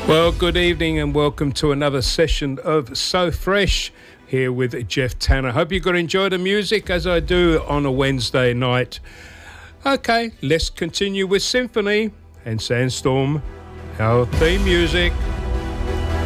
Well, good evening and welcome to another session of So Fresh here with Jeff Tanner. Hope you're going to enjoy the music as I do on a Wednesday night. Okay, let's continue with Symphony and Sandstorm, our theme music.